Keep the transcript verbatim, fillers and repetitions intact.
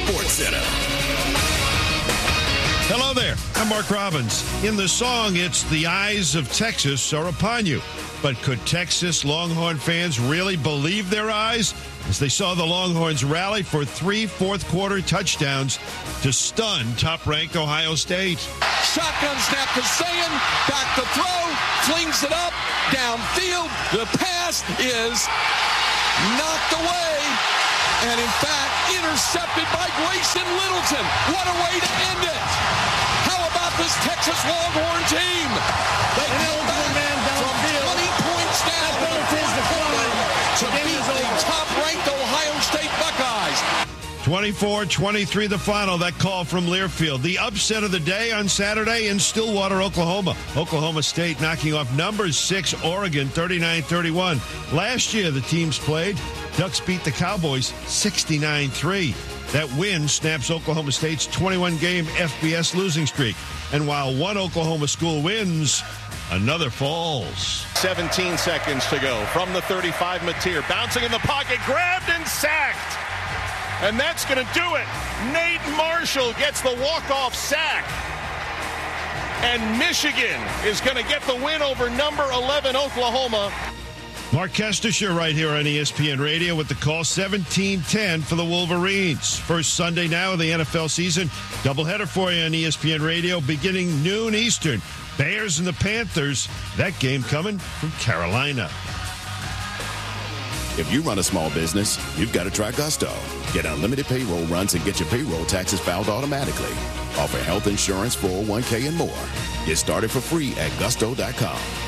Sports Center. Hello there. I'm Mark Robbins. In the song, it's "The Eyes of Texas Are Upon You." But could Texas Longhorn fans really believe their eyes as they saw the Longhorns rally for three fourth-quarter touchdowns to stun top-ranked Ohio State? Shotgun snap to Sayin, back to throw, flings it up, downfield. The pass is knocked away, and in fact, intercepted by Grayson Littleton. What a way to end it! How about this Texas Longhorn team? They come back from twenty points down to beat the top-ranked Ohio State Buckeyes. twenty-four twenty-three the final. That call from Learfield. The upset of the day on Saturday in Stillwater, Oklahoma. Oklahoma State knocking off number six Oregon thirty-nine thirty-one. Last year the teams played. Ducks beat the Cowboys sixty-nine three. That win snaps Oklahoma State's twenty-one game F B S losing streak. And while one Oklahoma school wins, another falls. seventeen seconds to go from the thirty-five. Mateer bouncing in the pocket, grabbed and sacked. And that's going to do it. Nate Marshall gets the walk-off sack. And Michigan is going to get the win over number eleven Oklahoma. Mark Kestisher right here on E S P N Radio with the call, seventeen ten for the Wolverines. First Sunday now of the N F L season. Doubleheader for you on E S P N Radio beginning noon Eastern. Bears and the Panthers. That game coming from Carolina. If you run a small business, you've got to try Gusto. Get unlimited payroll runs and get your payroll taxes filed automatically. Offer health insurance, four oh one k, and more. Get started for free at gusto dot com.